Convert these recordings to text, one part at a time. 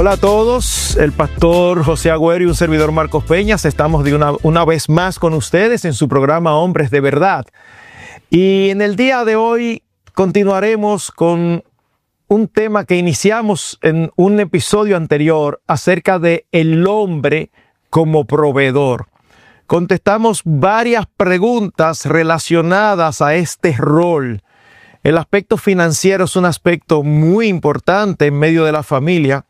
Hola a todos, el pastor José Agüero y un servidor Marcos Peñas. Estamos de una vez más con ustedes en su programa Hombres de Verdad. Y en el día de hoy continuaremos con un tema que iniciamos en un episodio anterior acerca de el hombre como proveedor. Contestamos varias preguntas relacionadas a este rol. El aspecto financiero es un aspecto muy importante en medio de la familia.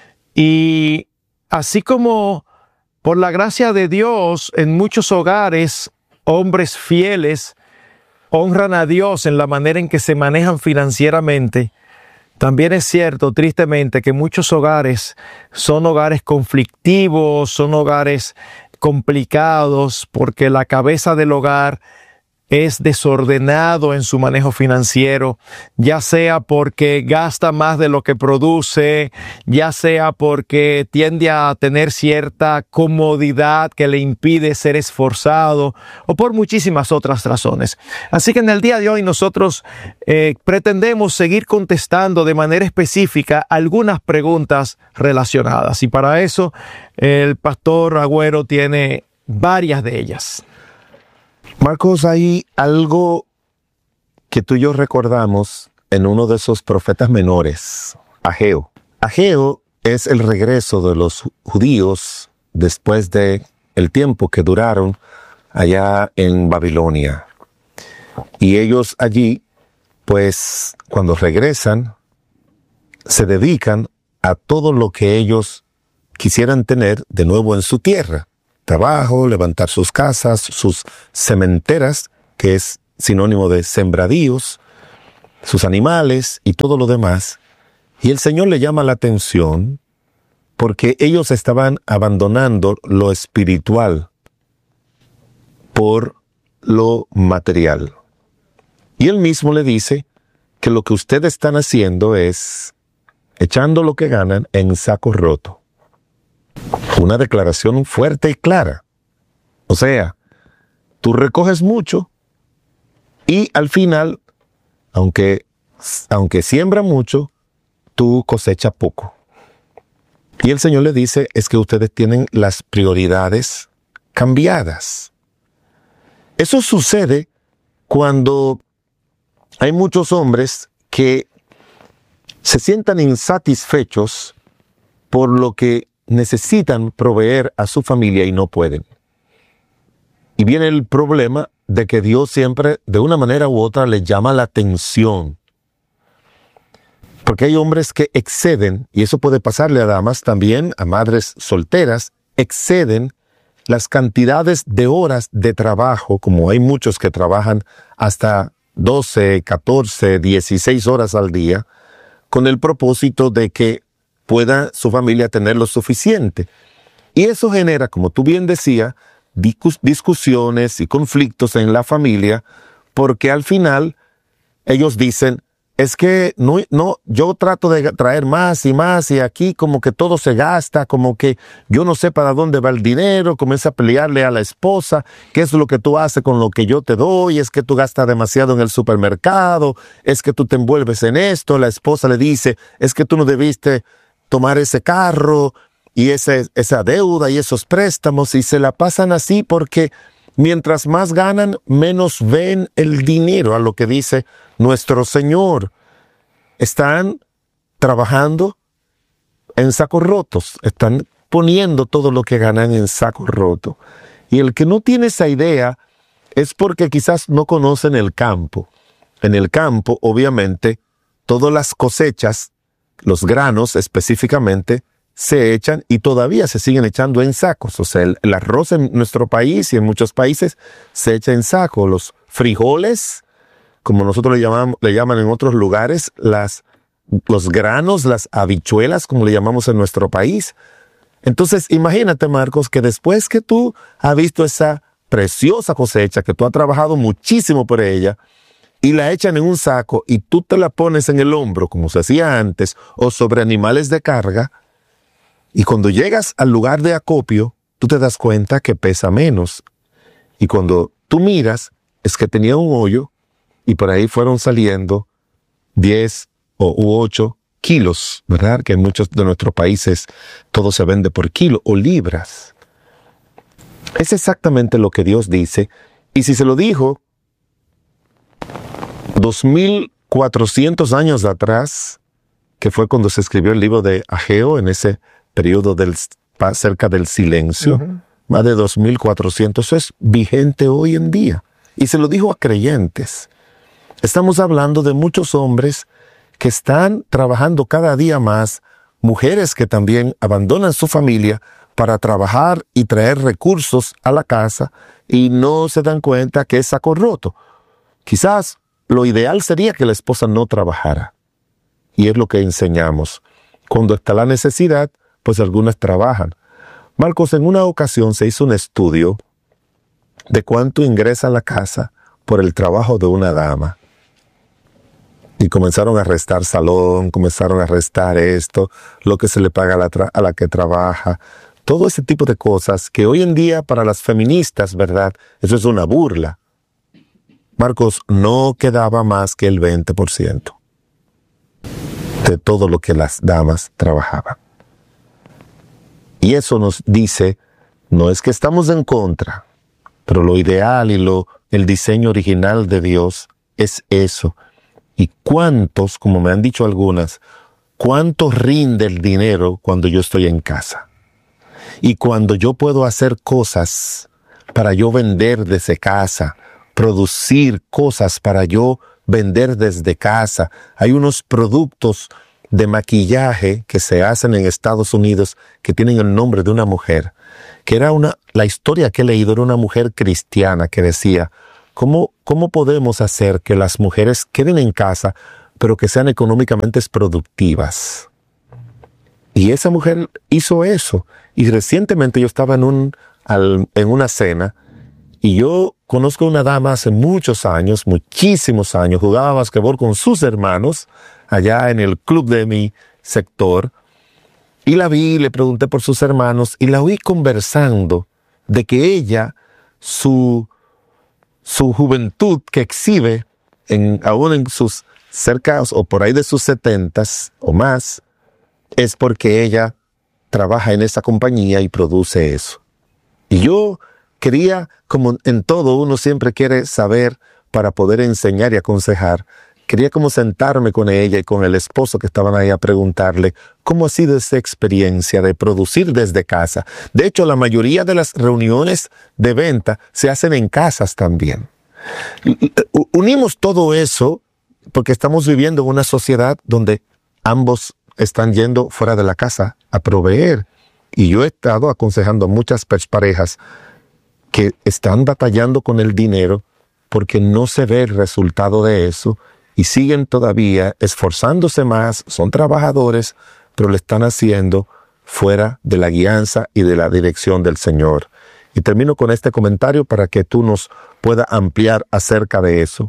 Y así como por la gracia de Dios, en muchos hogares, hombres fieles honran a Dios en la manera en que se manejan financieramente, también es cierto, tristemente, que muchos hogares son hogares conflictivos, son hogares complicados, porque la cabeza del hogar es desordenado en su manejo financiero, ya sea porque gasta más de lo que produce, ya sea porque tiende a tener cierta comodidad que le impide ser esforzado, o por muchísimas otras razones. Así que en el día de hoy nosotros pretendemos seguir contestando de manera específica algunas preguntas relacionadas. Y para eso el pastor Agüero tiene varias de ellas. Marcos, hay algo que tú y yo recordamos en uno de esos profetas menores, Ageo. Ageo es el regreso de los judíos después de el tiempo que duraron allá en Babilonia. Y ellos allí, pues, cuando regresan, se dedican a todo lo que ellos quisieran tener de nuevo en su tierra. Trabajo, levantar sus casas, sus sementeras, que es sinónimo de sembradíos, sus animales y todo lo demás. Y el Señor le llama la atención porque ellos estaban abandonando lo espiritual por lo material. Y Él mismo le dice que lo que ustedes están haciendo es echando lo que ganan en saco roto. Una declaración fuerte y clara. O sea, tú recoges mucho y al final, aunque siembra mucho, tú cosechas poco. Y el Señor le dice, es que ustedes tienen las prioridades cambiadas. Eso sucede cuando hay muchos hombres que se sientan insatisfechos por lo que necesitan proveer a su familia y no pueden. Y viene el problema de que Dios siempre, de una manera u otra, les llama la atención. Porque hay hombres que exceden, y eso puede pasarle a damas también, a madres solteras, exceden las cantidades de horas de trabajo, como hay muchos que trabajan hasta 12, 14, 16 horas al día, con el propósito de que pueda su familia tener lo suficiente. Y eso genera, como tú bien decías, discusiones y conflictos en la familia, porque al final ellos dicen, es que no, yo trato de traer más y aquí como que todo se gasta, como que yo no sé para dónde va el dinero, comienza a pelearle a la esposa, qué es lo que tú haces con lo que yo te doy, es que tú gastas demasiado en el supermercado, es que tú te envuelves en esto, la esposa le dice, es que tú no debiste tomar ese carro y esa deuda y esos préstamos, y se la pasan así porque mientras más ganan, menos ven el dinero, a lo que dice nuestro Señor. Están trabajando en sacos rotos, están poniendo todo lo que ganan en saco roto. Y el que no tiene esa idea es porque quizás no conocen el campo. En el campo, obviamente, todas las cosechas, los granos específicamente, se echan y todavía se siguen echando en sacos. O sea, el arroz en nuestro país y en muchos países se echa en saco. Los frijoles, como nosotros le llaman en otros lugares, los granos, las habichuelas, como le llamamos en nuestro país. Entonces, imagínate, Marcos, que después que tú has visto esa preciosa cosecha, que tú has trabajado muchísimo por ella, y la echan en un saco y tú te la pones en el hombro, como se hacía antes, o sobre animales de carga, y cuando llegas al lugar de acopio, tú te das cuenta que pesa menos. Y cuando tú miras, es que tenía un hoyo y por ahí fueron saliendo 10 u 8 kilos, ¿verdad? Que en muchos de nuestros países todo se vende por kilo o libras. Es exactamente lo que Dios dice. Y si se lo dijo 2400 años atrás, que fue cuando se escribió el libro de Ageo, en ese periodo cerca del silencio, más de 2400, eso es vigente hoy en día. Y se lo dijo a creyentes. Estamos hablando de muchos hombres que están trabajando cada día más, mujeres que también abandonan su familia para trabajar y traer recursos a la casa y no se dan cuenta que es saco roto. Quizás lo ideal sería que la esposa no trabajara. Y es lo que enseñamos. Cuando está la necesidad, pues algunas trabajan. Marcos, en una ocasión se hizo un estudio de cuánto ingresa a la casa por el trabajo de una dama. Y comenzaron a restar salón, comenzaron a restar esto, lo que se le paga a la que trabaja. Todo ese tipo de cosas que hoy en día para las feministas, ¿verdad? Eso es una burla. Marcos, no quedaba más que el 20% de todo lo que las damas trabajaban. Y eso nos dice, no es que estamos en contra, pero lo ideal y el diseño original de Dios es eso. ¿Y cuántos, como me han dicho algunas, cuánto rinde el dinero cuando yo estoy en casa? Y cuando yo puedo hacer cosas para yo vender desde casa, producir cosas para yo vender desde casa. Hay unos productos de maquillaje que se hacen en Estados Unidos que tienen el nombre de una mujer, que era la historia que he leído era una mujer cristiana que decía, ¿cómo podemos hacer que las mujeres queden en casa, pero que sean económicamente productivas? Y esa mujer hizo eso. Y recientemente yo estaba en una cena, y yo conozco a una dama hace muchos años, muchísimos años, jugaba basquetbol con sus hermanos allá en el club de mi sector, y la vi, le pregunté por sus hermanos, y la oí conversando de que ella, su juventud que exhibe, aún en sus cerca o por ahí de sus 70s o más, es porque ella trabaja en esa compañía y produce eso. Y yo quería, como en todo uno siempre quiere saber para poder enseñar y aconsejar, quería como sentarme con ella y con el esposo que estaban ahí a preguntarle cómo ha sido esa experiencia de producir desde casa. De hecho, la mayoría de las reuniones de venta se hacen en casas también. Unimos todo eso porque estamos viviendo en una sociedad donde ambos están yendo fuera de la casa a proveer. Y yo he estado aconsejando a muchas parejas que están batallando con el dinero porque no se ve el resultado de eso y siguen todavía esforzándose más, son trabajadores, pero lo están haciendo fuera de la guianza y de la dirección del Señor. Y termino con este comentario para que tú nos puedas ampliar acerca de eso.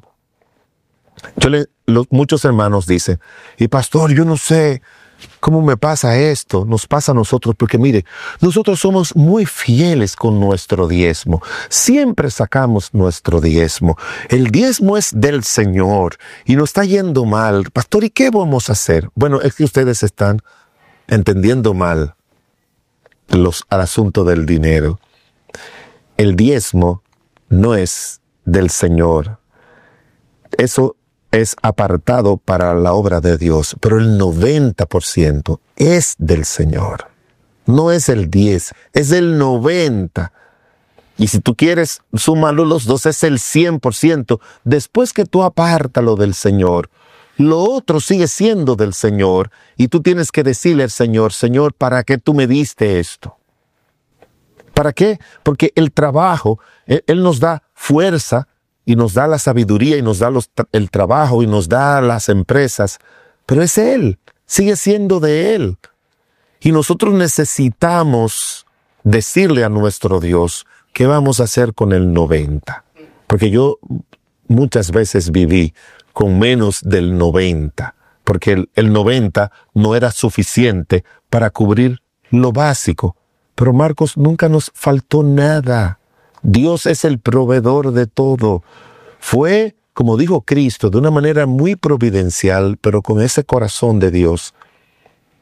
Muchos hermanos dicen, y pastor, yo no sé cómo me pasa esto, nos pasa a nosotros, porque mire, nosotros somos muy fieles con nuestro diezmo, siempre sacamos nuestro diezmo, el diezmo es del Señor y nos está yendo mal, pastor, ¿y qué vamos a hacer? Bueno, es que ustedes están entendiendo mal al asunto del dinero. El diezmo no es del Señor, eso es apartado para la obra de Dios, pero el 90% es del Señor. No es el 10, es el 90%. Y si tú quieres sumarlo los dos, es el 100%. Después que tú apartas lo del Señor, lo otro sigue siendo del Señor. Y tú tienes que decirle al Señor, Señor, ¿para qué tú me diste esto? ¿Para qué? Porque el trabajo, Él nos da fuerza, y nos da la sabiduría, y nos da el trabajo, y nos da las empresas. Pero es Él, sigue siendo de Él. Y nosotros necesitamos decirle a nuestro Dios, ¿qué vamos a hacer con el 90%? Porque yo muchas veces viví con menos del 90%, porque el 90% no era suficiente para cubrir lo básico. Pero Marcos, nunca nos faltó nada. Dios es el proveedor de todo. Fue, como dijo Cristo, de una manera muy providencial, pero con ese corazón de Dios,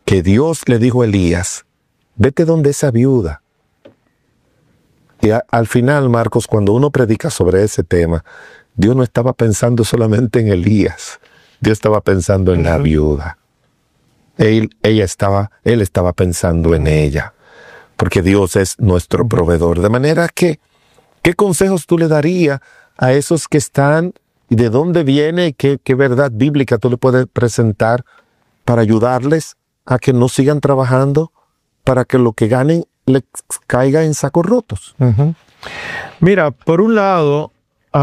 que Dios le dijo a Elías, vete donde esa viuda. Y al final, Marcos, cuando uno predica sobre ese tema, Dios no estaba pensando solamente en Elías, Dios estaba pensando en la viuda. Él estaba pensando en ella, porque Dios es nuestro proveedor. De manera que, ¿qué consejos tú le darías a esos que están, y de dónde viene, qué verdad bíblica tú le puedes presentar para ayudarles a que no sigan trabajando, para que lo que ganen les caiga en sacos rotos? Mira, por un lado,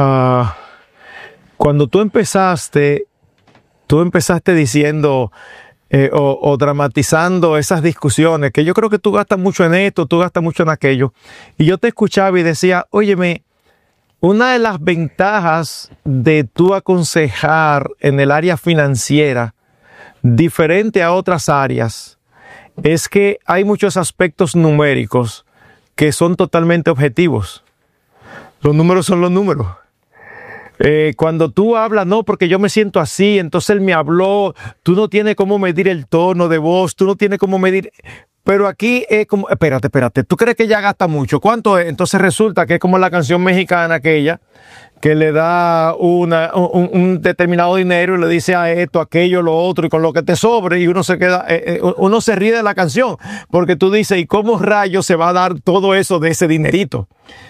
cuando tú empezaste diciendo o dramatizando esas discusiones, que yo creo que tú gastas mucho en esto, tú gastas mucho en aquello, y yo te escuchaba y decía, óyeme, una de las ventajas de tú aconsejar en el área financiera, diferente a otras áreas, es que hay muchos aspectos numéricos que son totalmente objetivos. Los números son los números. Cuando tú hablas, no, porque yo me siento así, entonces él me habló, tú no tienes cómo medir el tono de voz, tú no tienes cómo medir... Pero aquí es como, espérate, ¿tú crees que ella gasta mucho? ¿Cuánto es? Entonces resulta que es como la canción mexicana aquella, que le da un determinado dinero y le dice a esto, aquello, lo otro, y con lo que te sobre, y uno se queda, uno se ríe de la canción, porque tú dices, ¿y cómo rayos se va a dar todo eso de ese dinerito?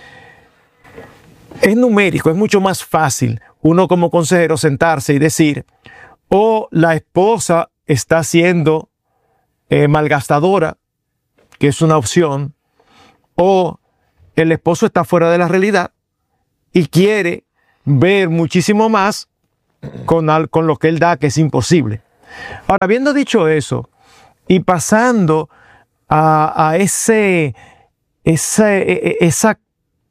Es numérico, es mucho más fácil uno como consejero sentarse y decir, la esposa está siendo malgastadora, que es una opción, o el esposo está fuera de la realidad y quiere ver muchísimo más con lo que él da, que es imposible. Ahora, habiendo dicho eso, y pasando a esa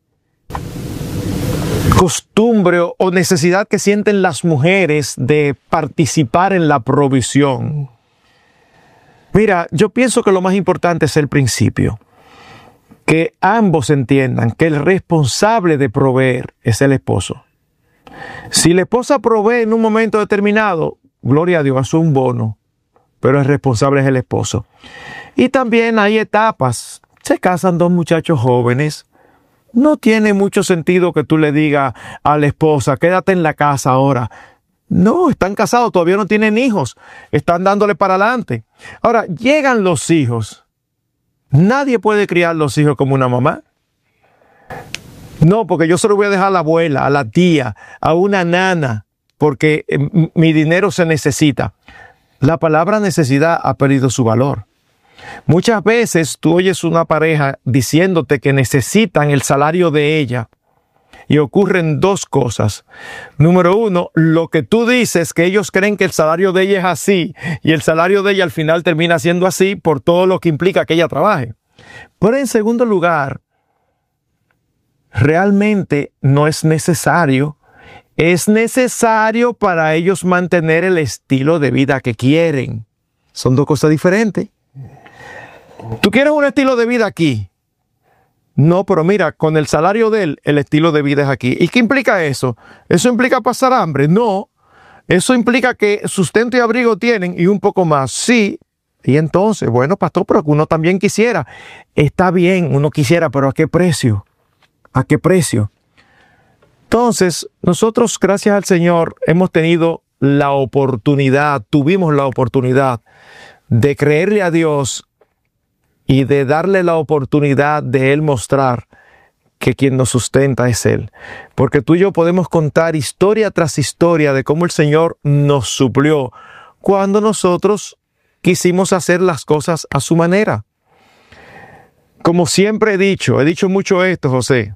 costumbre o necesidad que sienten las mujeres de participar en la provisión. Mira, yo pienso que lo más importante es el principio. Que ambos entiendan que el responsable de proveer es el esposo. Si la esposa provee en un momento determinado, gloria a Dios, es un bono, pero el responsable es el esposo. Y también hay etapas. Se casan dos muchachos jóvenes. No tiene mucho sentido que tú le digas a la esposa, quédate en la casa ahora. No, están casados, todavía no tienen hijos, están dándole para adelante. Ahora, llegan los hijos. Nadie puede criar los hijos como una mamá. No, porque yo se lo voy a dejar a la abuela, a la tía, a una nana, porque mi dinero se necesita. La palabra necesidad ha perdido su valor. Muchas veces tú oyes una pareja diciéndote que necesitan el salario de ella y ocurren dos cosas. Número uno, lo que tú dices, que ellos creen que el salario de ella es así y el salario de ella al final termina siendo así por todo lo que implica que ella trabaje. Pero en segundo lugar, realmente no es necesario. Es necesario para ellos mantener el estilo de vida que quieren. Son dos cosas diferentes. ¿Tú quieres un estilo de vida aquí? No, pero mira, con el salario de él, el estilo de vida es aquí. ¿Y qué implica eso? ¿Eso implica pasar hambre? No. Eso implica que sustento y abrigo tienen y un poco más. Sí. Y entonces, bueno, pastor, pero que uno también quisiera. Está bien, uno quisiera, pero ¿a qué precio? ¿A qué precio? Entonces, nosotros, gracias al Señor, hemos tenido la oportunidad, tuvimos la oportunidad de creerle a Dios y de darle la oportunidad de Él mostrar que quien nos sustenta es Él. Porque tú y yo podemos contar historia tras historia de cómo el Señor nos suplió cuando nosotros quisimos hacer las cosas a su manera. Como siempre he dicho mucho esto, José.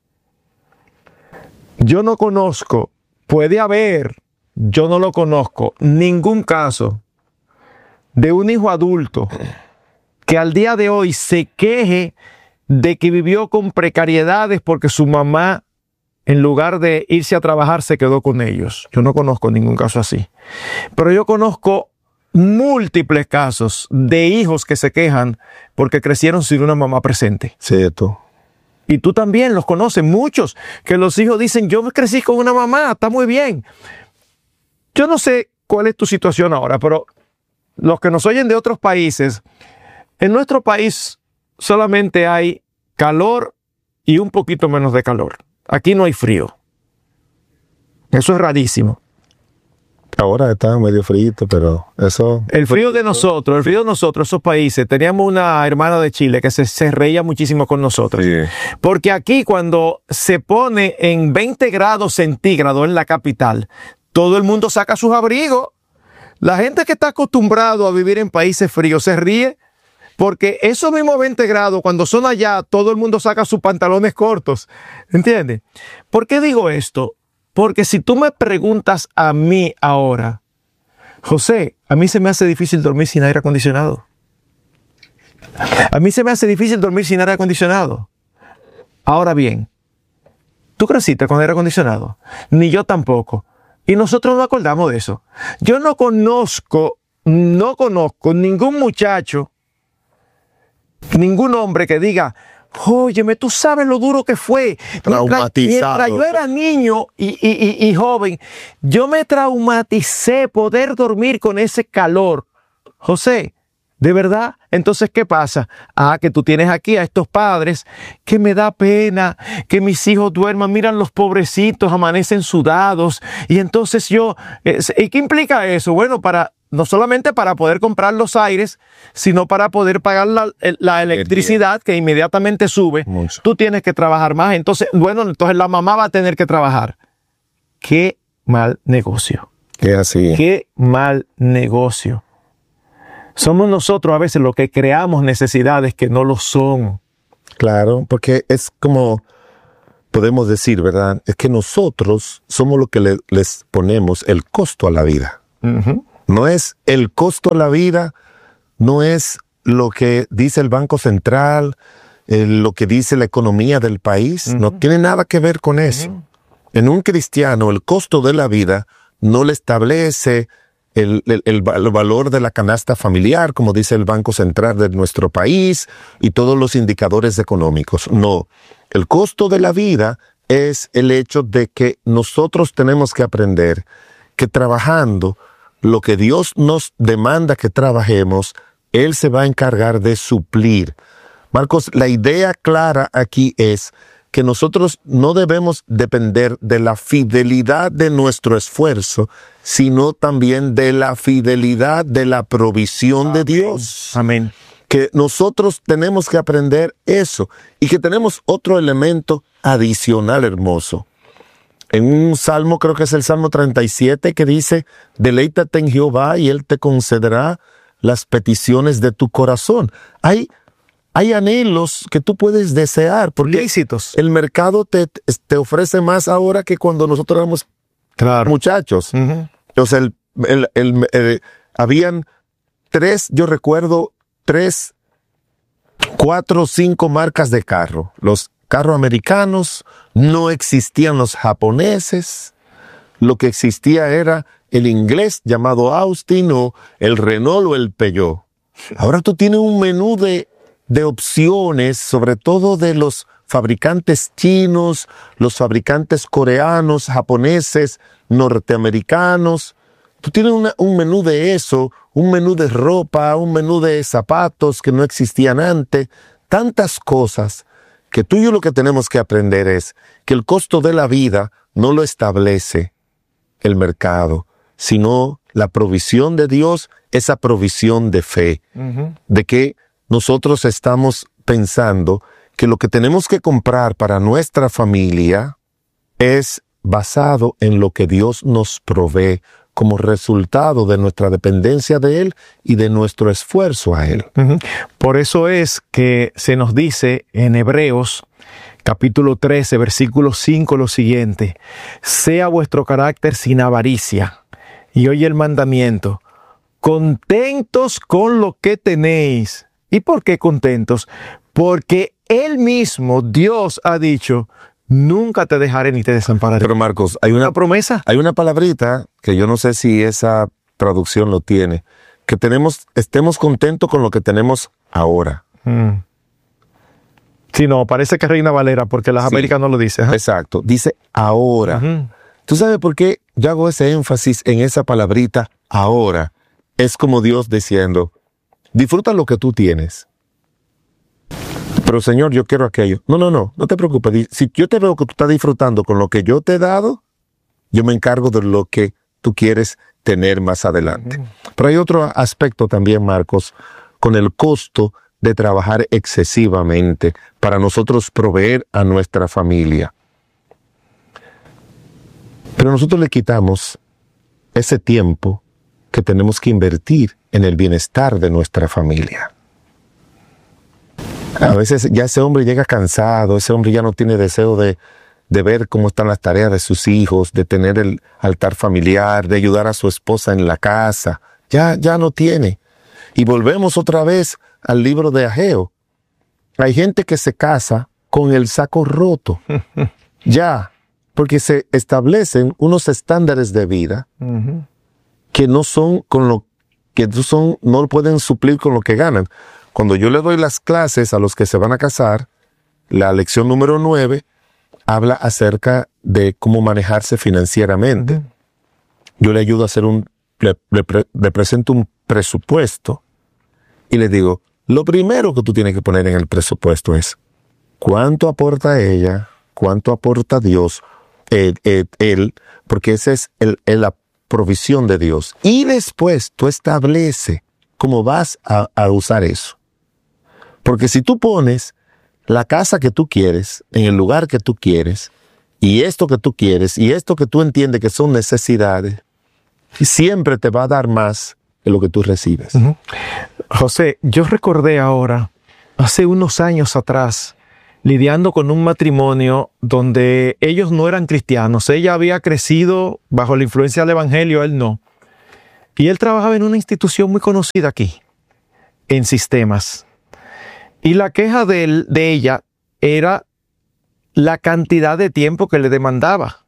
Yo no conozco, puede haber, yo no lo conozco, ningún caso de un hijo adulto que al día de hoy se queje de que vivió con precariedades porque su mamá, en lugar de irse a trabajar, se quedó con ellos. Yo no conozco ningún caso así. Pero yo conozco múltiples casos de hijos que se quejan porque crecieron sin una mamá presente. Cierto. Y tú también los conoces, muchos, que los hijos dicen, yo crecí con una mamá, está muy bien. Yo no sé cuál es tu situación ahora, pero los que nos oyen de otros países, en nuestro país solamente hay calor y un poquito menos de calor. Aquí no hay frío. Eso es rarísimo. Ahora está medio frito, pero eso... El frío de nosotros, esos países, teníamos una hermana de Chile que se reía muchísimo con nosotros. Sí. Porque aquí cuando se pone en 20 grados centígrados en la capital, todo el mundo saca sus abrigos. La gente que está acostumbrado a vivir en países fríos se ríe porque esos mismos 20 grados, cuando son allá, todo el mundo saca sus pantalones cortos. ¿Entiendes? ¿Por qué digo esto? Porque si tú me preguntas a mí ahora, José, a mí se me hace difícil dormir sin aire acondicionado. A mí se me hace difícil dormir sin aire acondicionado. Ahora bien, ¿tú creciste con aire acondicionado? Ni yo tampoco. Y nosotros no acordamos de eso. Yo no conozco ningún muchacho, ningún hombre que diga, óyeme, tú sabes lo duro que fue. Traumatizado. Mientras yo era niño y joven, yo me traumaticé poder dormir con ese calor. José, ¿de verdad? Entonces, ¿qué pasa? Que tú tienes aquí a estos padres que me da pena que mis hijos duerman. Miran los pobrecitos, amanecen sudados. Y entonces ¿y qué implica eso? Bueno, no solamente para poder comprar los aires, sino para poder pagar la electricidad que inmediatamente sube. Mucho. Tú tienes que trabajar más. Entonces la mamá va a tener que trabajar. Qué mal negocio. Es así. Qué mal negocio. Somos nosotros a veces los que creamos necesidades que no lo son. Claro, porque es como podemos decir, ¿verdad? Es que nosotros somos los que les ponemos el costo a la vida. Uh-huh. No es el costo a la vida, no es lo que dice el Banco Central, lo que dice la economía del país, Uh-huh. no tiene nada que ver con eso. Uh-huh. En un cristiano, el costo de la vida no le establece el valor de la canasta familiar, como dice el Banco Central de nuestro país y todos los indicadores económicos. No, el costo de la vida es el hecho de que nosotros tenemos que aprender que trabajando lo que Dios nos demanda que trabajemos, Él se va a encargar de suplir. Marcos, la idea clara aquí es que nosotros no debemos depender de la fidelidad de nuestro esfuerzo, sino también de la fidelidad de la provisión de Dios. Amén. Que nosotros tenemos que aprender eso y que tenemos otro elemento adicional hermoso. En un salmo, creo que es el Salmo 37, que dice, deleítate en Jehová y Él te concederá las peticiones de tu corazón. Hay anhelos que tú puedes desear, porque lícitos. El mercado te ofrece más ahora que cuando nosotros éramos muchachos. Uh-huh. O sea, habían yo recuerdo 3, 4, 5 marcas de carro. Los carros americanos, no existían los japoneses, lo que existía era el inglés llamado Austin o el Renault o el Peugeot. Ahora tú tienes un menú de opciones, sobre todo de los fabricantes chinos, los fabricantes coreanos, japoneses, norteamericanos. Tú tienes un menú de eso, un menú de ropa, un menú de zapatos que no existían antes, tantas cosas que tú y yo lo que tenemos que aprender es que el costo de la vida no lo establece el mercado, sino la provisión de Dios, esa provisión de fe, Uh-huh. de que nosotros estamos pensando que lo que tenemos que comprar para nuestra familia es basado en lo que Dios nos provee como resultado de nuestra dependencia de Él y de nuestro esfuerzo a Él. Uh-huh. Por eso es que se nos dice en Hebreos, capítulo 13, versículo 5, lo siguiente: sea vuestro carácter sin avaricia. Y oye el mandamiento: contentos con lo que tenéis. ¿Y por qué contentos? Porque Él mismo, Dios, ha dicho: nunca te dejaré ni te desampararé. Pero Marcos, hay una promesa. Hay una palabrita que yo no sé si esa traducción lo tiene, que estemos contentos con lo que tenemos ahora. Sí, no, parece que Reina Valera, porque las Américas no lo dice. Ajá. Exacto, dice ahora. Uh-huh. ¿Tú sabes por qué yo hago ese énfasis en esa palabrita ahora? es como Dios diciendo, disfruta lo que tú tienes. Pero Señor, yo quiero aquello. No te preocupes. Si yo te veo que tú estás disfrutando con lo que yo te he dado, yo me encargo de lo que tú quieres tener más adelante. Pero hay otro aspecto también, Marcos, con el costo de trabajar excesivamente para nosotros proveer a nuestra familia. Pero nosotros le quitamos ese tiempo que tenemos que invertir en el bienestar de nuestra familia. A veces ya ese hombre llega cansado, ese hombre ya no tiene deseo de ver cómo están las tareas de sus hijos, de tener el altar familiar, de ayudar a su esposa en la casa. Ya no tiene. Y volvemos otra vez al libro de Ageo. Hay gente que se casa con el saco roto. Ya, porque se establecen unos estándares de vida que no son con lo que no pueden suplir con lo que ganan. Cuando yo le doy las clases a los que se van a casar, la lección número 9 habla acerca de cómo manejarse financieramente. Yo le ayudo a hacer le presento un presupuesto y le digo, lo primero que tú tienes que poner en el presupuesto es cuánto aporta ella, cuánto aporta Dios, él, porque esa es la provisión de Dios. Y después tú establece cómo vas a usar eso. Porque si tú pones la casa que tú quieres, en el lugar que tú quieres, y esto que tú quieres, y esto que tú entiendes que son necesidades, siempre te va a dar más que lo que tú recibes. José, yo recordé ahora, hace unos años atrás, lidiando con un matrimonio donde ellos no eran cristianos. Ella había crecido bajo la influencia del evangelio, él no. Y él trabajaba en una institución muy conocida aquí, en sistemas. Y la queja de ella era la cantidad de tiempo que le demandaba.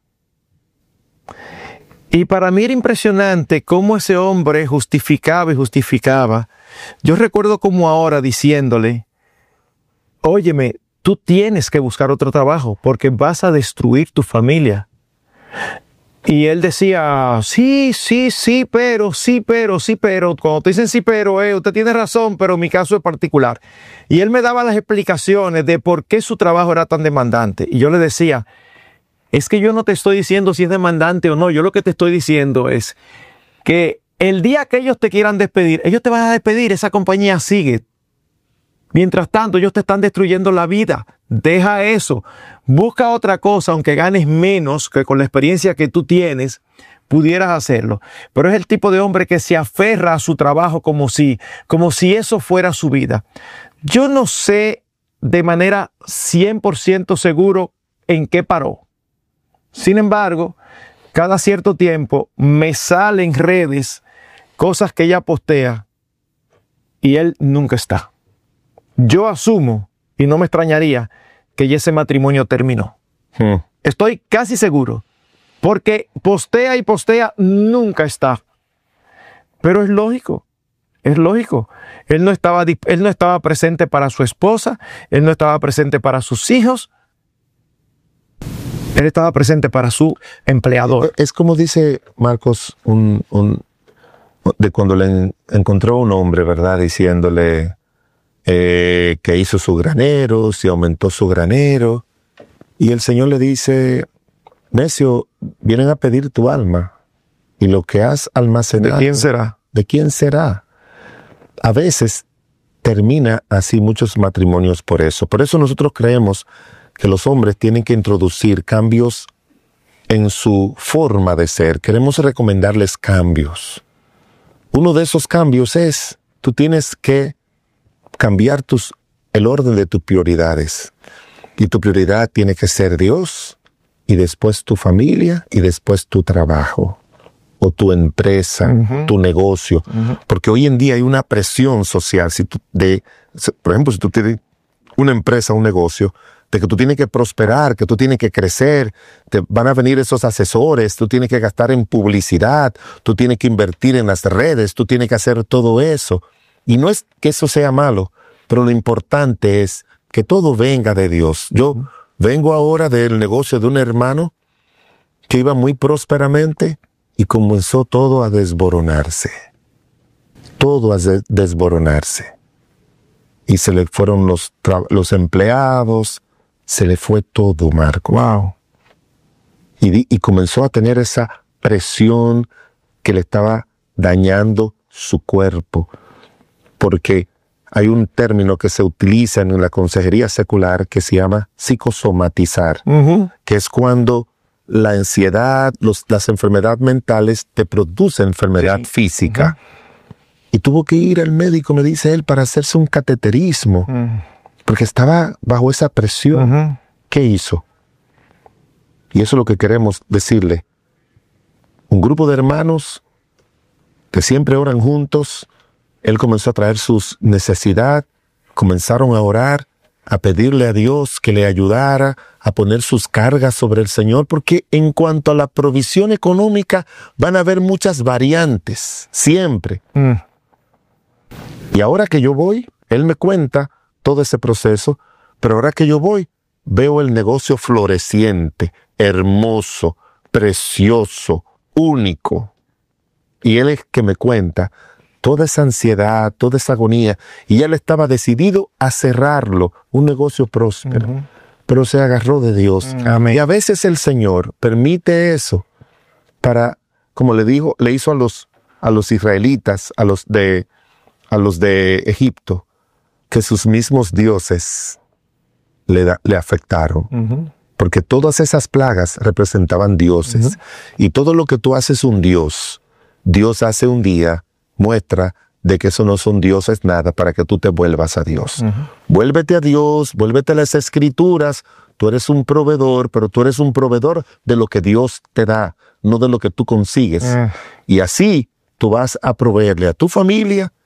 Y para mí era impresionante cómo ese hombre justificaba y justificaba. Yo recuerdo como ahora diciéndole, óyeme, tú tienes que buscar otro trabajo porque vas a destruir tu familia. Y él decía, sí, pero. Cuando te dicen sí, pero, usted tiene razón, pero mi caso es particular. Y él me daba las explicaciones de por qué su trabajo era tan demandante. Y yo le decía, es que yo no te estoy diciendo si es demandante o no. Yo lo que te estoy diciendo es que el día que ellos te quieran despedir, ellos te van a despedir, esa compañía sigue. Mientras tanto, ellos te están destruyendo la vida. Deja eso. Busca otra cosa, aunque ganes menos que con la experiencia que tú tienes, pudieras hacerlo. Pero es el tipo de hombre que se aferra a su trabajo como si eso fuera su vida. Yo no sé de manera 100% seguro en qué paró. Sin embargo, cada cierto tiempo me salen redes cosas que ella postea y él nunca está. Yo asumo, y no me extrañaría, que ya ese matrimonio terminó. Estoy casi seguro, porque postea y postea, nunca está. Pero es lógico. Él no estaba presente para su esposa, él no estaba presente para sus hijos, él estaba presente para su empleador. Es como dice Marcos, de cuando le encontró un hombre, ¿verdad? Diciéndole que hizo su granero, se aumentó su granero. Y el Señor le dice, necio, vienen a pedir tu alma. Y lo que has almacenado, ¿de quién será? ¿De quién será? A veces termina así muchos matrimonios por eso. Por eso nosotros creemos que los hombres tienen que introducir cambios en su forma de ser. Queremos recomendarles cambios. Uno de esos cambios es, tú tienes que cambiar el orden de tus prioridades. Y tu prioridad tiene que ser Dios, y después tu familia, y después tu trabajo, o tu empresa, tu negocio. Porque hoy en día hay una presión social. Por ejemplo, si tú tienes una empresa, un negocio, de que tú tienes que prosperar, que tú tienes que crecer, te van a venir esos asesores, tú tienes que gastar en publicidad, tú tienes que invertir en las redes, tú tienes que hacer todo eso. Y no es que eso sea malo, pero lo importante es que todo venga de Dios. Yo vengo ahora del negocio de un hermano que iba muy prósperamente y comenzó todo a desboronarse. todo a desboronarse. Y se le fueron los empleados, se le fue todo, Marco. Wow. Y comenzó a tener esa presión que le estaba dañando su cuerpo. Porque hay un término que se utiliza en la consejería secular que se llama psicosomatizar, que es cuando la ansiedad, las enfermedades mentales te producen enfermedad física. Y tuvo que ir al médico, me dice él, para hacerse un cateterismo, porque estaba bajo esa presión. ¿Qué hizo? Y eso es lo que queremos decirle. Un grupo de hermanos que siempre oran juntos, él comenzó a traer sus necesidades, comenzaron a orar, a pedirle a Dios que le ayudara, a poner sus cargas sobre el Señor, porque en cuanto a la provisión económica van a haber muchas variantes, siempre. Y ahora que yo voy, él me cuenta todo ese proceso, pero ahora que yo voy, veo el negocio floreciente, hermoso, precioso, único. Y él es que me cuenta toda esa ansiedad, toda esa agonía, y él estaba decidido a cerrarlo, un negocio próspero, pero se agarró de Dios. Amén. Y a veces el Señor permite eso para, como le hizo a los israelitas, a los de Egipto, que sus mismos dioses le afectaron. Porque todas esas plagas representaban dioses. Y todo lo que tú haces un Dios, Dios hace un día, muestra de que eso no son dioses nada para que tú te vuelvas a Dios. Vuélvete a Dios, vuélvete a las Escrituras. Tú eres un proveedor, pero tú eres un proveedor de lo que Dios te da, no de lo que tú consigues. Y así tú vas a proveerle a tu familia